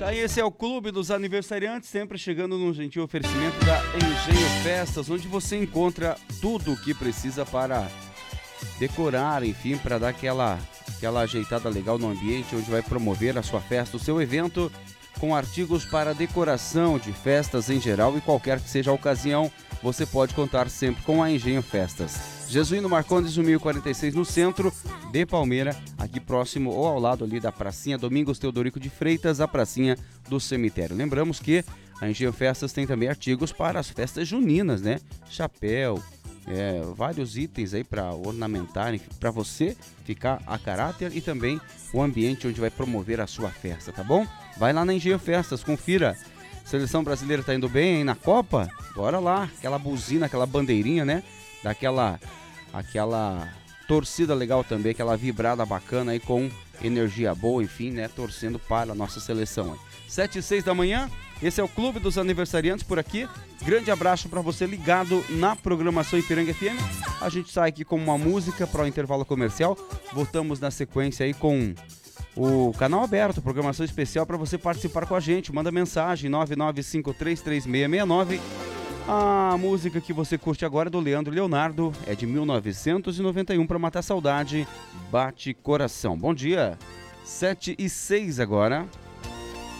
Tá aí, esse é o Clube dos Aniversariantes, sempre chegando num gentil oferecimento da Engenho Festas, onde você encontra tudo o que precisa para decorar, enfim, para dar aquela ajeitada legal no ambiente, onde vai promover a sua festa, o seu evento, com artigos para decoração de festas em geral e qualquer que seja a ocasião, você pode contar sempre com a Engenho Festas. Jesuíno Marcondes, 1046, no centro de Palmeira, aqui próximo ou ao lado ali da pracinha Domingos Teodorico de Freitas, a pracinha do cemitério. Lembramos que a Engenho Festas tem também artigos para as festas juninas, né? Chapéu, vários itens aí para ornamentar, para você ficar a caráter e também o ambiente onde vai promover a sua festa, tá bom? Vai lá na Engenho Festas, confira. Seleção brasileira tá indo bem aí na Copa? Bora lá, aquela buzina, aquela bandeirinha, né? Daquela torcida legal também, aquela vibrada bacana aí com energia boa, enfim, né? Torcendo para a nossa seleção aí. 7 e 6 da manhã, esse é o Clube dos Aniversariantes por aqui. Grande abraço para você ligado na programação Ipiranga FM. A gente sai aqui com uma música para o intervalo comercial. Voltamos na sequência aí com o canal aberto, programação especial para você participar com a gente. Manda mensagem 99533669. A música que você curte agora é do Leandro Leonardo, é de 1991 para matar saudade, Bate Coração. Bom dia, 7 e 6 agora.